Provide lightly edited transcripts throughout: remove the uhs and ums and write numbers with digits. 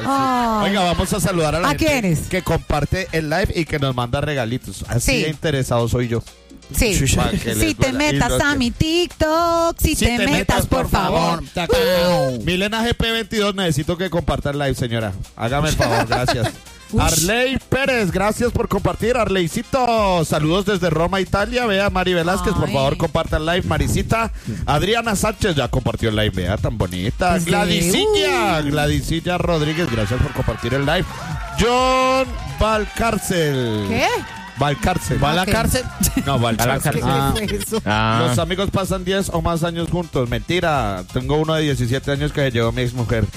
Oiga, vamos a saludar a la gente quiénes? que comparte el live y que nos manda regalitos. Así de interesado soy yo. Sí. Si te metas a mi TikTok, si te metas, por favor. Milena GP22, necesito que comparta el live, señora. Hágame el favor, gracias. Arley Pérez, gracias por compartir. Arleycito, saludos desde Roma, Italia. Vea, Mari Velázquez, por favor, comparta el live. Marisita, Adriana Sánchez ya compartió el live. Vea, tan bonita. Gladysilla Rodríguez, gracias por compartir el live. John Valcárcel. ¿Qué? Valcárcel. ¿Va a la cárcel? No, Valcárcel. ¿Qué fue eso? Los amigos pasan 10 o más años juntos. Mentira. Tengo uno de 17 años que llevó mi exmujer.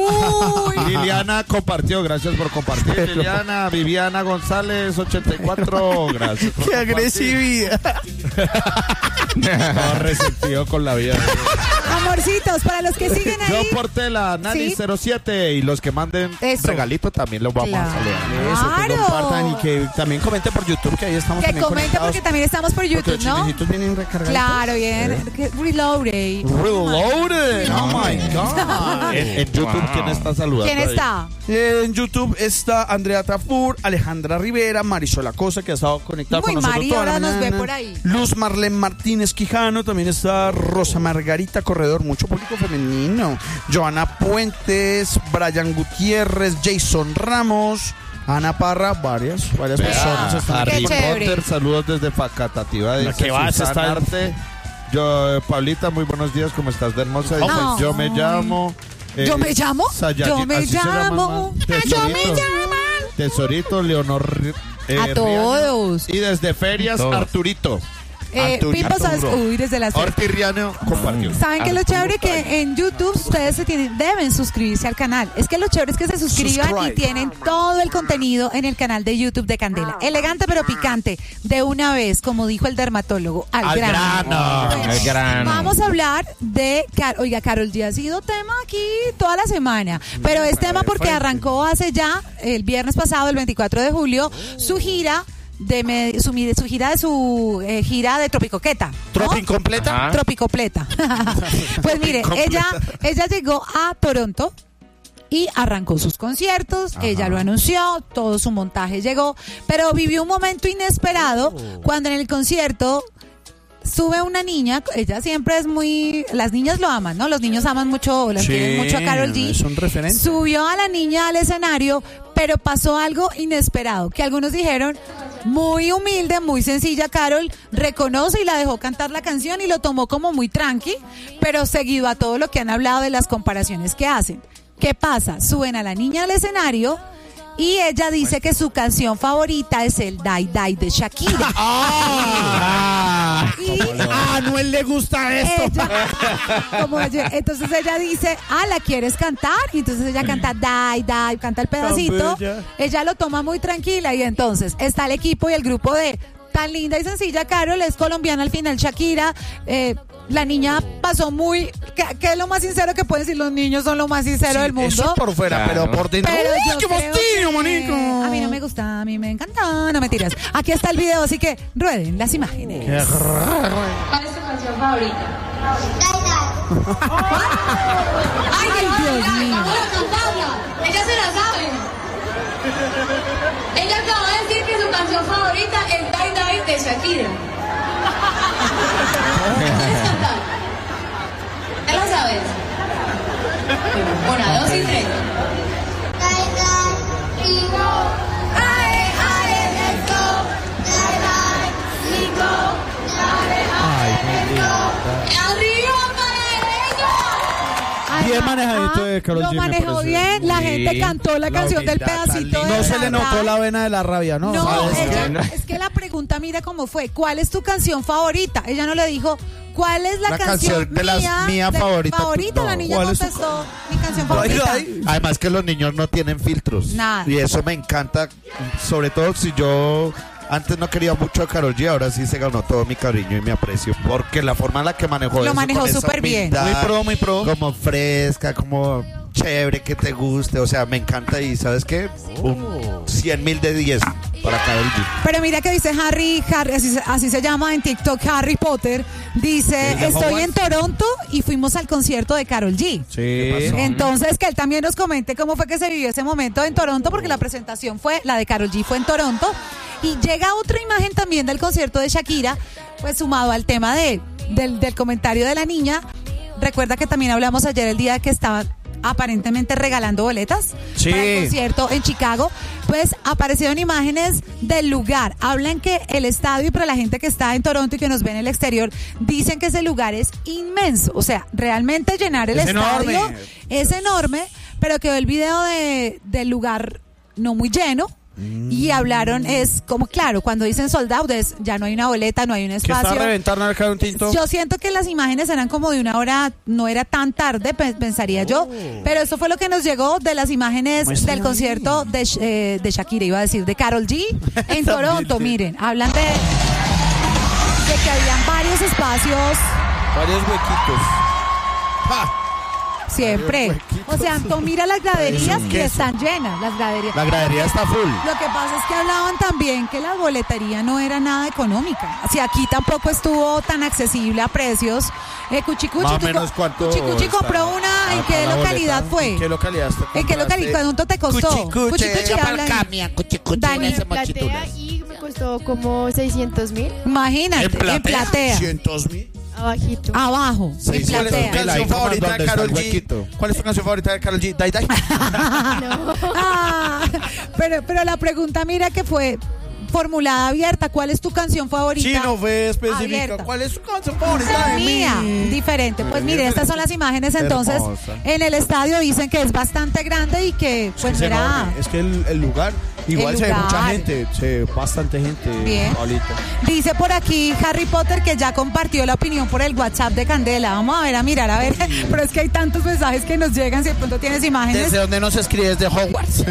Liliana compartió. Gracias por compartir. Liliana. Viviana González, 84. Gracias por ¡Qué compartir. agresividad! No, resentido con la vida. Amorcitos, para los que siguen ahí. Yo Portela, Nani07. Y los que manden regalito también los vamos a saludar. Eso, que compartan y que también comenten por YouTube, que ahí estamos Que también comente conectados. porque también estamos por YouTube, Porque los ¿no? chismecitos vienen recargados. Claro, bien. Reloaded. Reloaded. Oh my God. En YouTube, ¿quién está saludando? ¿Quién ahí? está? En YouTube está Andrea Tafur, Alejandra Rivera, Marisol Acosta, que ha estado conectada Uy, con nosotros Mari toda la ahora nos mañana. ve por ahí. Luz Marlene Martínez Quijano, también está Rosa Margarita Corredor, mucho público femenino. Joana Puentes, Brian Gutiérrez, Jason Ramos, Ana Parra, varias personas están Harry Qué chévere. Potter, saludos desde Facatativa. Dice ¿Qué vas? Susana Está- Arte. Yo, Pablita, muy buenos días, ¿cómo estás de hermosa? Dice, Oh. yo me llamo... ¿Yo me llamo? Sayajin, Yo me así se llama, llamo. man. Yo me llamo. Tesorito, Leonor A Riaño. todos. Y desde Ferias, Todos. Arturito. Pipo, ¿sabes? Uy, desde las Orti Riaño compartió. ¿Saben que lo chévere que en YouTube ustedes deben suscribirse al canal? Es que lo chévere es que se suscriban Subscribe. y tienen todo el contenido en el canal de YouTube de Candela. Elegante pero picante, de una vez, como dijo el dermatólogo, al grano. Bueno, Al grano. vamos a hablar de... Oiga, Karol G ha sido tema aquí toda la semana, pero es tema porque arrancó hace ya, el viernes pasado, el 24 de julio, su gira... su gira de Tropicoqueta, ¿no? ¿Tropicompleta? Ajá. Tropicopleta. Pues mire, ella llegó a Toronto y arrancó sus conciertos, ella lo anunció, todo su montaje llegó, pero vivió un momento inesperado cuando en el concierto sube una niña. Ella siempre es muy... Las niñas lo aman, ¿no? Los niños aman mucho, las quieren mucho a Karol G. Es un referente. Subió a la niña al escenario, pero pasó algo inesperado, que algunos dijeron... Muy humilde, muy sencilla, Karol reconoce y la dejó cantar la canción y lo tomó como muy tranqui, pero seguido a todo lo que han hablado de las comparaciones que hacen. ¿Qué pasa? Suben a la niña al escenario y ella dice que su canción favorita es el Die Die de Shakira. Y A Anuel le gusta esto. entonces ella dice, ¿la quieres cantar? Y entonces ella canta Die Die, canta el pedacito. bella. Ella lo toma muy tranquila y entonces está el equipo y el grupo de tan linda y sencilla Karol, es colombiana al final Shakira. La niña pasó muy... ¿Qué es lo más sincero que pueden decir? Los niños son lo más sincero del mundo. Eso por fuera, Claro. pero por dentro. Pero ¡Uy, yo qué creo fastidio, que manico! a mí no me gusta, a mí me encanta. No mentiras. Aquí está el video, así que rueden las imágenes. ¿Cuál es tu canción favorita? Ay, Dios mío. Vamos a cantarla. Ella se la sabe. Ella acaba de decir que su canción favorita es Die Die de Shakira. ¿Quieres cantar? ¿Ya la sabes? Bueno, 1, 2 y 3. ¡Arriba para ella! Bien manejadito de Karol G, Lo me manejó parece. bien, la gente cantó la canción del humildad tan pedacito de No se le verdad. notó la vena de la rabia, ¿no? No, ¿Sabes ella, qué? es que la pregunta, mira cómo fue. ¿Cuál es tu canción favorita? Ella no le dijo, ¿cuál es la canción de las mía favorita? favorita? No. La niña ¿Cuál es tu contestó, mi canción favorita. Además que los niños no tienen filtros. Nada. Y eso me encanta, sobre todo si yo antes no quería mucho a Karol G, ahora sí se ganó todo mi cariño y mi aprecio, porque la forma en la que manejó Lo eso, manejó con esa súper bien. humildad, Muy pro. como fresca, como chévere, que te guste, o sea, me encanta y ¿sabes qué? Un 100.000 de 10. para Karol G. Pero mira que dice Harry así se llama en TikTok, Harry Potter. Dice, estoy en Toronto y fuimos al concierto de Karol G. Sí. Entonces, que él también nos comente cómo fue que se vivió ese momento en Toronto, porque la presentación la de Karol G fue en Toronto. Y llega otra imagen también del concierto de Shakira, pues sumado al tema del comentario de la niña. Recuerda que también hablamos ayer el día que estaban aparentemente regalando boletas para el concierto en Chicago. Pues aparecieron imágenes del lugar. Hablan que el estadio, y para la gente que está en Toronto y que nos ve en el exterior, dicen que ese lugar es inmenso. O sea, realmente llenar el estadio es enorme, pero quedó el video del lugar no muy lleno. Y hablaron, es como claro, cuando dicen sold out ya no hay una boleta, no hay un espacio. ¿Que está reventando el carro un tinto? Yo siento que las imágenes eran como de una hora, no era tan tarde, pensaría yo, pero eso fue lo que nos llegó de las imágenes del concierto de Shakira, iba a decir, de Karol G en Toronto. Miren, hablan de que habían varios espacios. Varios huequitos. ¡Ja! Siempre. O sea, tú mira las graderías y están llenas las graderías. La gradería está full. Lo que pasa es que hablaban también que la boletería no era nada económica. O sea, aquí tampoco estuvo tan accesible a precios. Cuchicuchi, Más o menos cuánto Cuchicuchi compró una. ¿En qué localidad fue? ¿En qué localidad está? ¿En qué localidad? ¿Cuánto te costó? Cuchicuchi. Habla. Dani. En Platea y me costó como 600.000. Imagínate, en Platea. 600.000. Abajito. Abajo, en ¿Cuál es tu Platea. canción favorita de Karol G? huequito. ¿Cuál es tu canción favorita de Karol G? Dai Dai. Ah, pero la pregunta, mira que fue formulada abierta. ¿Cuál es tu canción favorita? Sí, no fue específica. Abierta. ¿Cuál es tu canción favorita de Mía, mí? diferente. Pues mire, estas son las imágenes entonces. Hermosa. En el estadio dicen que es bastante grande y que pues Es era... enorme. Es que el lugar, igual se ve lugar. mucha gente, bastante gente. Bien. Ahorita. Dice por aquí Harry Potter que ya compartió la opinión por el WhatsApp de Candela. Vamos a ver, a ver. Pero es que hay tantos mensajes que nos llegan, si de pronto tienes imágenes. ¿Desde dónde nos escribes? De Hogwarts.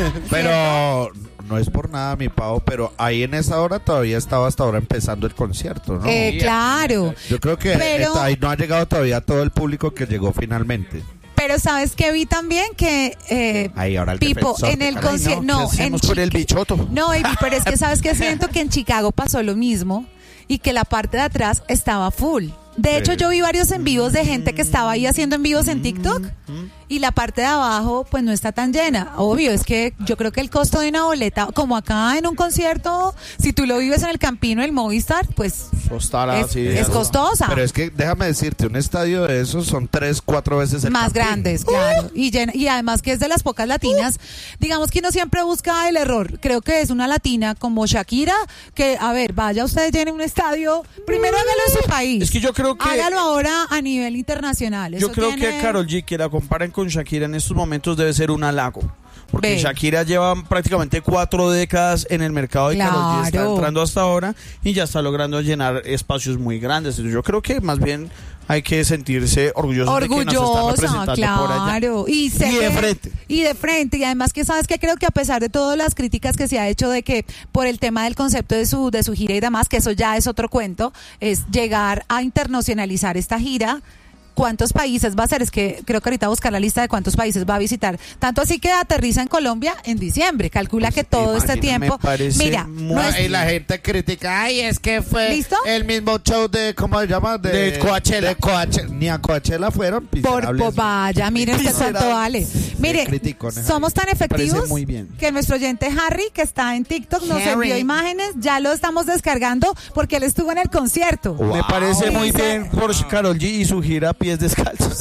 Pero no es por nada, mi Pau, pero ahí en esa hora todavía estaba hasta ahora empezando el concierto, ¿no? Claro. Yo creo que Pero- ahí no ha llegado todavía todo el público que llegó finalmente. Pero sabes que vi también que Ahí ahora el Pipo defensor en de el Karol G. concierto, no, en Hacemos por el bichoto. No, Ivy, pero es que sabes que siento que en Chicago pasó lo mismo y que la parte de atrás estaba full. De hecho, yo vi varios en vivos de gente que estaba ahí haciendo en vivos en TikTok y la parte de abajo pues no está tan llena. Obvio, es que yo creo que el costo de una boleta, como acá en un concierto, si tú lo vives en el Campino, el Movistar, pues es costosa. Pero es que déjame decirte, un estadio de esos son 3-4 veces el Más Campín. grandes, claro. Y además que es de las pocas latinas. Digamos que uno siempre busca el error. Creo que es una latina como Shakira, que, a ver, vaya usted, llene un estadio. Primero hágalo en su país. Es que yo creo que... Hágalo ahora a nivel internacional. Yo Eso creo tiene- que Karol G, que la comparen con Shakira en estos momentos, debe ser un halago. Porque Ve. Shakira lleva prácticamente 4 décadas en el mercado y Karol G está Claro. entrando hasta ahora y ya está logrando llenar espacios muy grandes. Entonces, yo creo que más bien hay que sentirse orgulloso de que nos está Orgullosa, representando por allá. claro. Y de frente. Y de frente. Y además que sabes que creo que a pesar de todas las críticas que se ha hecho de que por el tema del concepto de su gira y demás, que eso ya es otro cuento, es llegar a internacionalizar esta gira. ¿Cuántos países va a ser? Es que creo que ahorita buscar la lista de cuántos países va a visitar. Tanto así que aterriza en Colombia en diciembre. Calcula que todo este imagínate, tiempo. me parece Mira, muy- no es- Y la gente critica, ay, es que fue ¿Listo? el mismo show de, ¿cómo se llama? De Coachella. De Coachella. Ni a Coachella fueron, por miserables. vaya, miren usted cuánto Miserables. vale. Mire, criticones somos tan efectivos parece muy bien. que nuestro oyente Harry, que está en TikTok, nos Harry. envió imágenes, ya lo estamos descargando porque él estuvo en el concierto. Me parece muy Dice- bien por Karol G y su gira Pies Descalzos.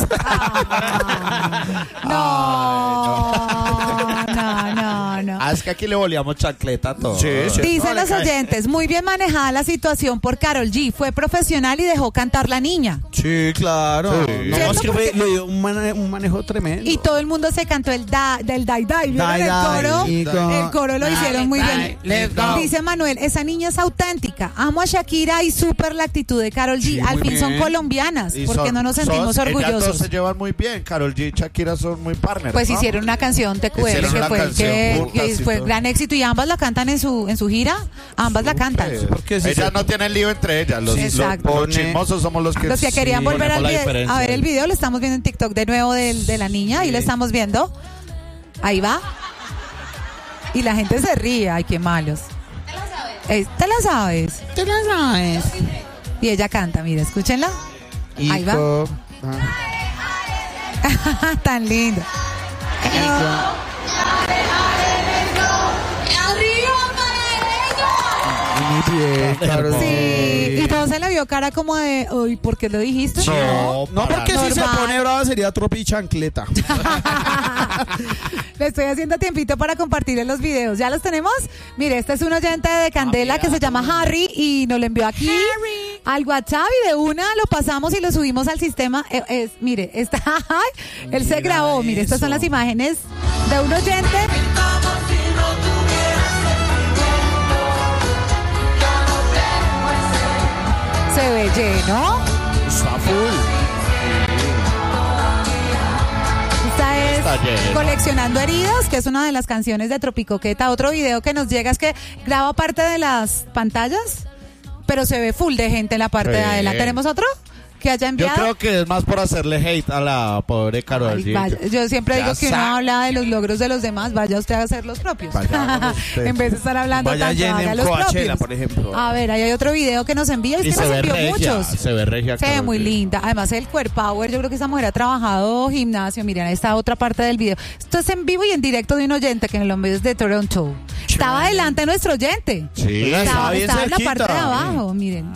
No. Ah, es que aquí le volíamos chancleta a todo. Sí, sí. Dicen No, los le cae. oyentes, muy bien manejada la situación por Karol G, fue profesional y dejó cantar la niña. Sí, claro. Sí. No, ¿Cierto? es que Porque- le dio un manejo tremendo. Y todo el mundo se cantó del Dai Dai. ¿Vieron Dai el Dai, coro? y con- El coro lo hicieron muy bien. let's go. Dice Manuel, esa niña es auténtica. Amo a Shakira y súper la actitud de Karol G. Sí, Al muy fin son bien. colombianas, Y porque son- no nos sentimos ellas dos orgullosos. se llevan muy bien. Karol G y Shakira son muy partners. Pues ¿no? hicieron una canción, te cuento, Hicieron que una fue, canción que juntas y fue todo. gran éxito y ambas la cantan en su gira. Ambas la cantan. Porque si ellas se- no tienen lío entre ellas. Los, Exacto. los chismosos somos los que... Los que querían sí volver ponemos la a diferencia. ver el video, lo estamos viendo en TikTok de nuevo de la niña, ahí lo estamos viendo. Ahí va. Y la gente se ríe, ay, qué malos. ¿Te la sabes? ¿Te la sabes? Y ella canta, mira, escúchenla. Ahí va. Tan linda. Muy bien, claro. Sí, y todo se le vio cara como de, uy, ¿por qué lo dijiste? No, porque si se normal. pone brava sería tropi chancleta. Le estoy haciendo tiempito para compartir los videos. ¿Ya los tenemos? Mire, este es un oyente de Candela que se llama Harry y nos lo envió aquí al WhatsApp y de una lo pasamos y lo subimos al sistema. Mire, está, él se grabó. Mire, estas son las imágenes de un oyente. Se ve lleno. Está full. Esta es Coleccionando Heridas, que es una de las canciones de Tropicoqueta. Otro video que nos llega es que graba parte de las pantallas, pero se ve full de gente en la parte de adelante. ¿Tenemos otro que haya enviado? Yo creo que es más por hacerle hate a la pobre Karol G. Yo siempre digo que uno habla de los logros de los demás, vaya usted a hacer los propios. En vez de estar hablando vaya tanto, haga los Coachella, propios. por ejemplo. A ver, ahí hay otro video que nos envía. Es que nos envió muchos. Se ve regia. Se ve Karol muy G. linda. Además, el core power, yo creo que esa mujer ha trabajado gimnasio. Miren, esta otra parte del video. Esto es en vivo y en directo de un oyente que nos lo envió desde Toronto. Estaba adelante nuestro oyente. Sí, Estaba bien en la cerquita. parte de abajo, miren.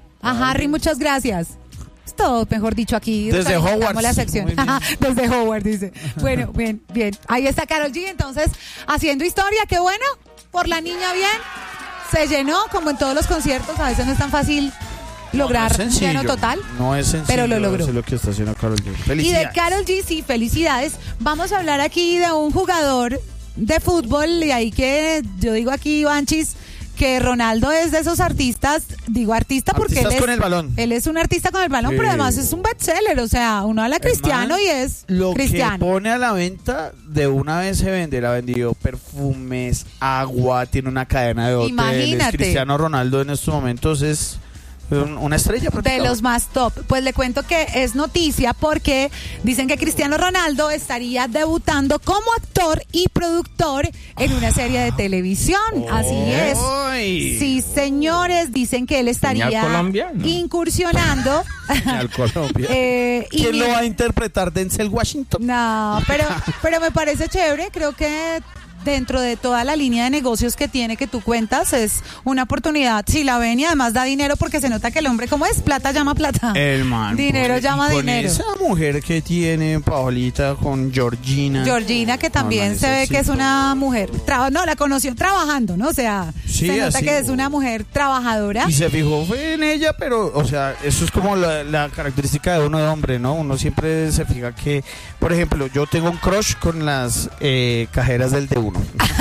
A Harry, muchas gracias. Es todo, mejor dicho, aquí. Desde Hogwarts. La sección. Muy bien. Desde Hogwarts, dice. Bueno, bien. Ahí está Karol G, entonces, haciendo historia. Qué bueno. Por la niña, bien. Se llenó, como en todos los conciertos. A veces no es tan fácil lograr No es sencillo. lleno total. No es sencillo. Pero lo logró. Eso es lo que está haciendo Karol G. Y de Felicidades. Karol G, sí, felicidades. Vamos a hablar aquí de un jugador de fútbol. Y ahí que yo digo aquí, Banchis, que Ronaldo es de esos artistas, digo artista porque Artistas con el balón. Él es un artista con el balón, Sí. pero además es un bestseller, o sea, uno habla cristiano y es Lo cristiano. que pone a la venta, de una vez se vende. Él ha vendido perfumes, agua, tiene una cadena de hoteles. Imagínate. Cristiano Ronaldo en estos momentos es una estrella De prácticamente. los más top. Pues le cuento que es noticia porque dicen que Cristiano Ronaldo estaría debutando como actor y productor en una serie de televisión. Así es. Ay. Sí, señores, dicen que él estaría Señal colombiano. incursionando. Al Colombia. y ¿Quién lo va a interpretar? Denzel Washington. No, pero me parece chévere. Creo que dentro de toda la línea de negocios que tiene, que tú cuentas, es una oportunidad. Si la ven y además da dinero porque se nota que el hombre, ¿cómo es? Plata llama plata. El man. Dinero pues, llama y con dinero. Esa mujer que tiene Paolita con Georgina. Georgina, que también No, se ve que es necesito. una mujer. La conoció trabajando, ¿no? O sea, Sí, se nota así, que es una mujer trabajadora. Y se fijó fue en ella, pero, o sea, eso es como la característica de uno de hombre, ¿no? Uno siempre se fija que, por ejemplo, yo tengo un crush con las cajeras del D1.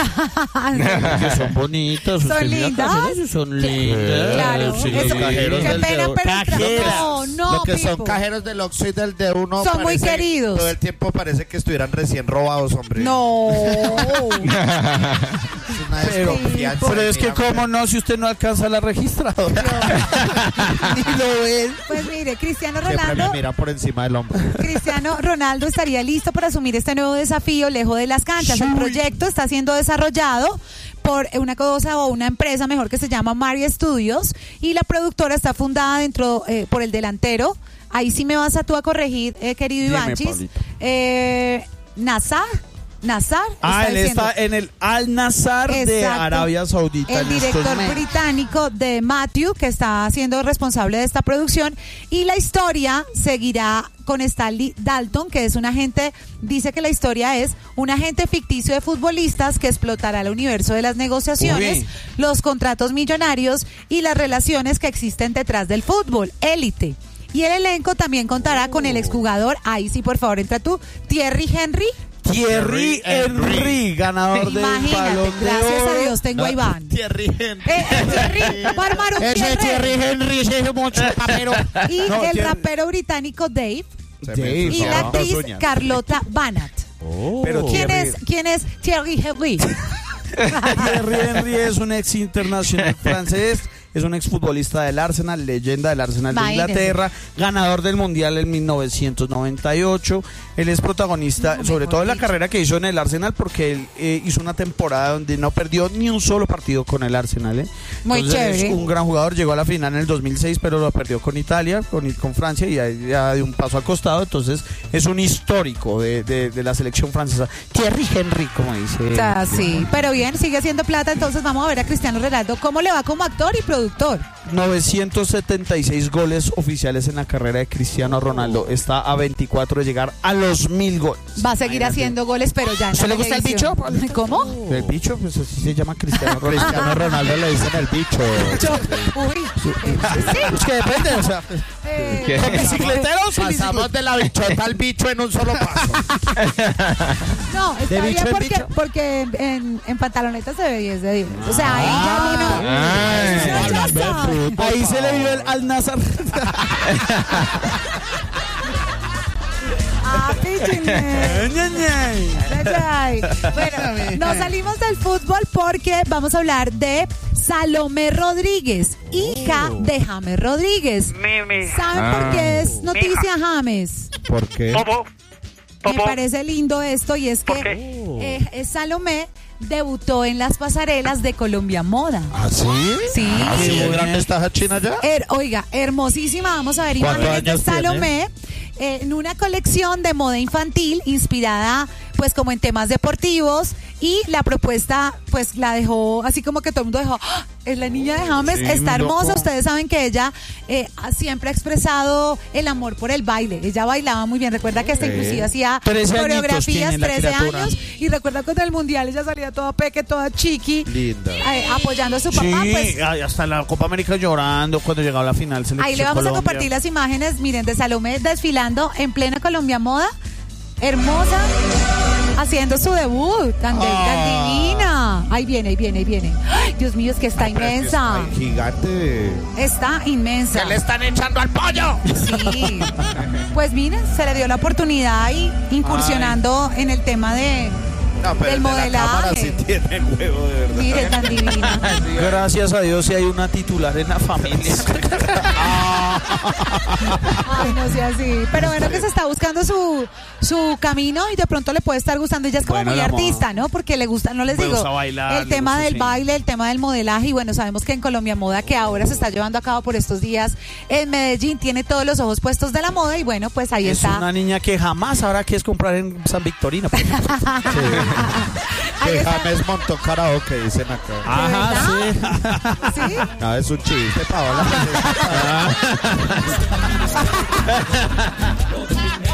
Que son bonitas. ¿Son usted mira lindas? cajeras y son lindas. Claro, Sí, eso, cajeros qué del pena, dedo. pero Cajeras. no, Lo que son Pipo. cajeros del Oxxo y del D1 Son muy queridos. Todo el tiempo parece que estuvieran recién robados, hombre. No. Es una Pero, desconfianza. pero es que mira, cómo no, si usted no alcanza la registradora. Ni lo ve. Pues mire, Cristiano siempre me Ronaldo. mira por encima del hombro. Cristiano Ronaldo estaría listo para asumir este nuevo desafío lejos de las canchas. El proyecto está siendo desarrollado por una cosa o una empresa mejor que se llama Mari Studios y la productora está fundada dentro por el delantero. Ahí sí me vas a tú a corregir, querido Dime, Ivanchis. Pablito. Nazar. Él diciendo. está en el Al-Nassr de Exacto. Arabia Saudita. El director británico de Matthew, que está siendo responsable de esta producción, y la historia seguirá con Stanley Dalton, que es un agente, dice que la historia es un agente ficticio de futbolistas que explotará el universo de las negociaciones, Uy. los contratos millonarios y las relaciones que existen detrás del fútbol, élite. Y el elenco también contará con el exjugador, ahí sí, por favor, entra tú, Thierry Henry. Thierry Henry, ganador del Imagínate, Balón de gracias a Oro. Dios tengo a Iván. Thierry Henry. Thierry, va a armar un Ese Thierry Henry, ese es mucho papero. Y No, el Thierry- rapero británico Dave Dave, y la actriz Carlota Banat. Pero ¿Quién es Thierry Henry? Thierry Henry es un ex internacional francés es un exfutbolista del Arsenal, leyenda del Arsenal de Imagínese. Inglaterra, ganador del Mundial en 1998. Él es protagonista, No, sobre mejor todo en la dicho. carrera que hizo en el Arsenal, porque él hizo una temporada donde no perdió ni un solo partido con el Arsenal. Muy Entonces, chévere. es un gran jugador, llegó a la final en el 2006, pero lo perdió con Italia, con Francia, y ahí ya dio un paso al costado. Entonces es un histórico de la selección francesa. Thierry Henry, como dice. O sea, sí, pero bien, sigue haciendo plata, entonces vamos a ver a Cristiano Ronaldo cómo le va como actor y productor. 976 goles oficiales en la carrera de Cristiano Ronaldo. Está a 24 de llegar a los 1000 goles. Va a seguir haciendo goles, pero ya en ¿Usted la le gusta el televisión. bicho? ¿Cómo? El bicho, pues así se llama Cristiano Ronaldo. Cristiano Ronaldo le dicen el bicho. Uy, sí. Es que depende, o sea, ¿con bicicletero o sin Pasamos de la bichota al bicho en un solo paso. No, está ¿De bien bicho en porque, bicho? porque en pantaloneta se ve 10 de 10. O sea, ahí ya uno... Ay, Ya sabe. Ahí se le vio el al Nazar. Ah, píchenme. Ay. Bueno, nos salimos del fútbol porque vamos a hablar de Salomé Rodríguez, hija de James Rodríguez. ¿Saben por qué es noticia, James? ¿Por qué? Me parece lindo esto y es ¿Por que Salomé debutó en las pasarelas de Colombia Moda. ¿Ah, sí? Sí. ¿Ah, sí? ¿Muy grande está China ya? Oiga, hermosísima. Vamos a ver ¿Cuántos imágenes de años tiene? Salomé en una colección de moda infantil inspirada pues como en temas deportivos, y la propuesta pues la dejó así como que todo el mundo dejó, ¡ah! Es la niña de James, Sí, está muy loco. hermosa. Ustedes saben que ella siempre ha expresado el amor por el baile. Ella bailaba muy bien. Recuerda que hasta Sí. inclusive hacía 13 añitos coreografías, tiene la 13 criatura. años. Y recuerda cuando en el mundial ella salía toda peque, toda chiqui, Linda. apoyando a su papá. Sí, Pues ay, hasta la Copa América llorando cuando llegaba a la final. ahí le vamos a compartir las imágenes, miren, de Salomé desfilando en plena Colombia Moda, hermosa, haciendo su debut, tan divina. Ahí viene, ahí viene, ahí viene. Ay, Dios mío, es que está inmensa. Ay, gigante. Está inmensa. ¿Qué le están echando al pollo? Sí. Pues miren, se le dio la oportunidad y incursionando en el tema de No, pero del el de la cámara modelaje. sí tiene huevo, de verdad. Mire, tan divina. Gracias a Dios si hay una titular en la familia. Ay, no sea así. Pero bueno, que se está buscando su camino y de pronto le puede estar gustando. Ella es como Bueno, muy la moda. artista, ¿no? Porque le gusta, no les Le digo, gusta bailar, el le tema gusta, del sí. baile, el tema del modelaje. Y bueno, sabemos que en Colombia Moda, que ahora se está llevando a cabo por estos días en Medellín, tiene todos los ojos puestos de la moda. Y bueno, pues ahí Es está. una niña que jamás sabrá qué es comprar en San Victorino. por ejemplo. Ahí Que está. James montó karaoke, dicen acá. Ajá, sí. ¿Sí? No, es un chiste, Paola.